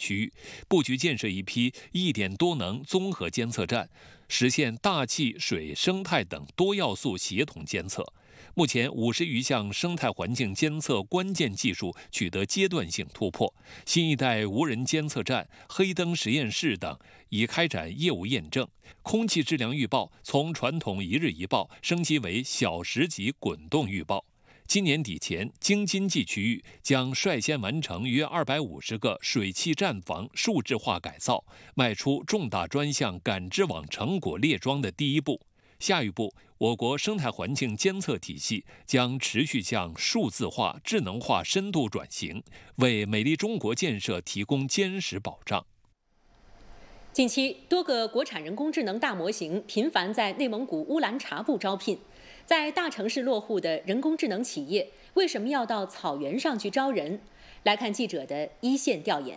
区域，布局建设一批1点多能综合监测站，实现大气、水、生态等多要素协同监测。目前50余项生态环境监测关键技术取得阶段性突破，新一代无人监测站、黑灯实验室等已开展业务验证。空气质量预报从传统1日1报升级为小时级滚动预报。今年底前，京津冀区域将率先完成约250个水汽站房数字化改造，迈出重大专项感知网成果列桩的第一步。下一步，我国生态环境监测体系将持续向数字化、智能化深度转型，为美丽中国建设提供坚实保障。 近期，多个国产人工智能大模型频繁在内蒙古乌兰察布招聘。在大城市落户的人工智能企业，为什么要到草原上去招人？来看记者的一线调研。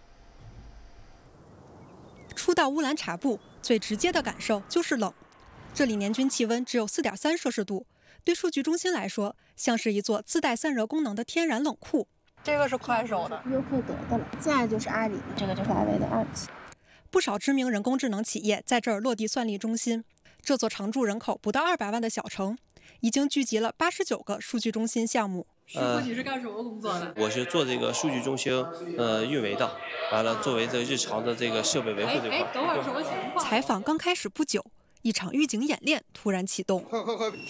初到乌兰察布，最直接的感受就是冷。这里年均气温只有4.3摄氏度，对数据中心来说，像是一座自带散热功能的天然冷库。 这个是快手的， 优酷得的了，现在就是阿里，这个就是华为的2期。 不少知名人工智能企业在这儿落地算力中心。这座常住人口不到200万的小城，已经聚集了89个数据中心项目。 师傅，你是干什么工作的？ 我是做这个数据中心运维的，完了作为这日常的这个设备维护这块。 等会儿什么情况？ 采访刚开始不久，一场预警演练突然启动。 快！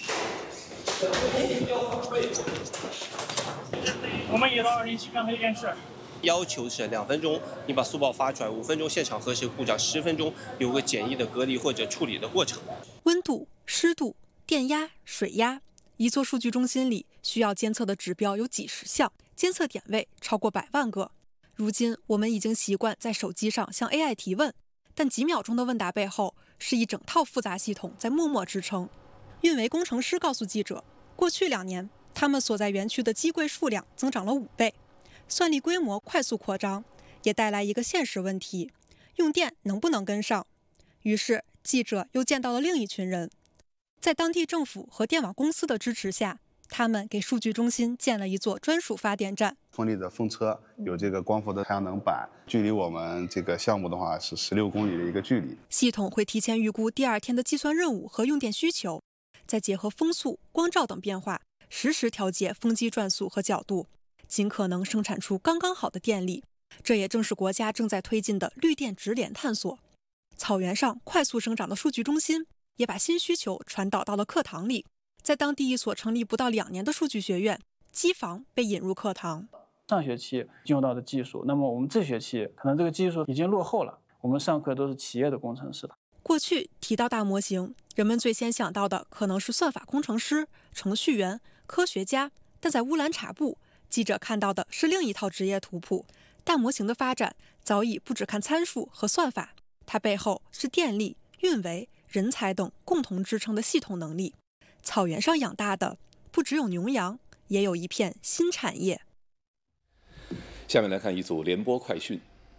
我们也到20看黑电视。 要求是2分钟，你把速报发出来，5分钟现场核实故障，10分钟有个简易的隔离或者处理的过程。 温度、湿度、电压、水压，一座数据中心里需要监测的指标有几十项，监测点位超过100万个。如今我们已经习惯在手机上向 AI 提问，但几秒钟的问答背后是一整套复杂系统在默默支撑。运维工程师告诉记者，过去2年，他们所在园区的机柜数量增长了5倍。算力规模快速扩张，也带来一个现实问题：用电能不能跟上？于是，记者又见到了另一群人，在当地政府和电网公司的支持下，他们给数据中心建了一座专属发电站。 风力的风车有这个光伏的太阳能板，距离我们这个项目的话是16公里的一个距离。 系统会提前预估第2天的计算任务和用电需求，再结合风速、光照等变化，实时调节风机转速和角度，尽可能生产出刚刚好的电力。这也正是国家正在推进的绿电直连探索。草原上快速生长的数据中心也把新需求传导到了课堂里。在当地一所成立不到2年的数据学院，机房被引入课堂。 上学期用到的技术，那么我们这学期可能这个技术已经落后了，我们上课都是企业的工程师。 过去提到大模型，人们最先想到的可能是算法工程师、程序员、科学家，但在乌兰察布，记者看到的是另一套职业图谱。大模型的发展早已不只看参数和算法，它背后是电力、运维、人才等共同支撑的系统能力。草原上养大的不只有牛羊，也有一片新产业。 下面来看一组联播快讯。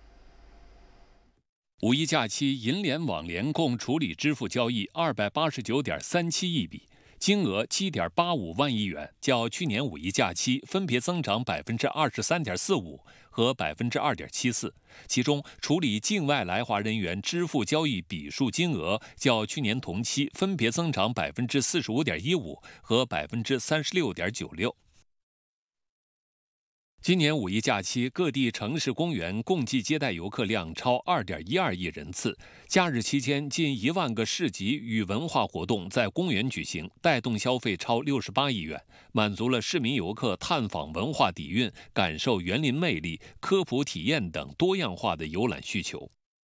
五一假期，银联网联共处理支付交易289.37亿笔，金额7.85万亿元，较去年五一假期分别增长23.45%和2.74%。其中，处理境外来华人员支付交易笔数金额较去年同期分别增长45.15%和36.96%。今年五一假期，各地城市公园共计接待游客量超2.12亿人次。假日期间，近1万个市集与文化活动在公园举行，带动消费超68亿元，满足了市民游客探访文化底蕴、感受园林魅力、科普体验等多样化的游览需求。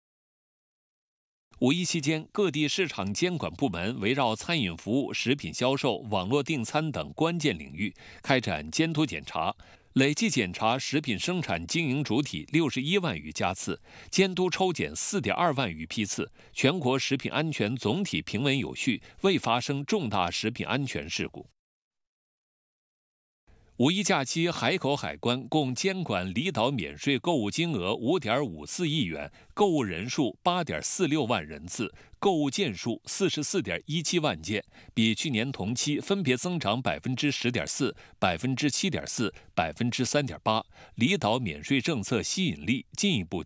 五一期间，各地市场监管部门围绕餐饮服务、食品销售、网络订餐等关键领域开展监督检查。累计检查食品生产经营主体61万余家次，监督抽检4.2万余批次，全国食品安全总体平稳有序，未发生重大食品安全事故。五一假期，海口海关共监管离岛免税购物金额5.54亿元，购物人数8.46万人次，购物件数44.17万件，比去年同期分别增长10.4%、7.4%、3.8%。离岛免税政策吸引力进一步